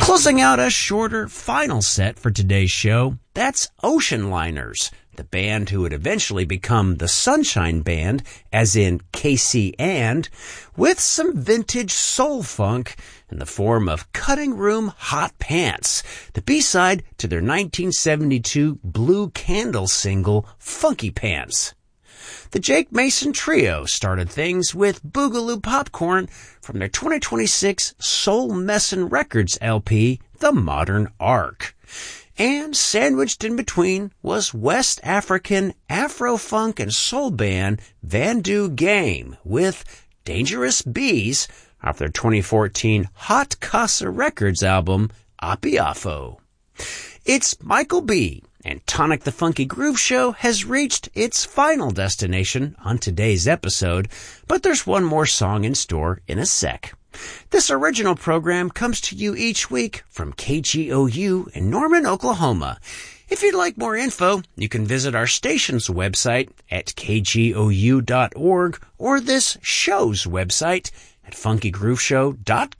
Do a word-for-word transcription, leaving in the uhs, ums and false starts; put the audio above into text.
Closing out a shorter final set for today's show, that's Ocean Liners, the band who would eventually become the Sunshine Band, as in Casey and, with some vintage soul funk in the form of Cutting Room Hot Pants, the B-side to their nineteen seventy-two Blue Candle single, Funky Pants. The Jake Mason Trio started things with Boogaloo Popcorn from their twenty twenty-six Soul Messin' Records L P, The Modern Ark. And sandwiched in between was West African Afro-funk and soul band Vandu Game with Dangerous Bees off their twenty fourteen Hot Casa Records album, Apiafo. It's Michael B., and Tonic the Funky Groove Show has reached its final destination on today's episode, but there's one more song in store in a sec. This original program comes to you each week from K G O U in Norman, Oklahoma. If you'd like more info, you can visit our station's website at k g o u dot org or this show's website at funky groove show dot com.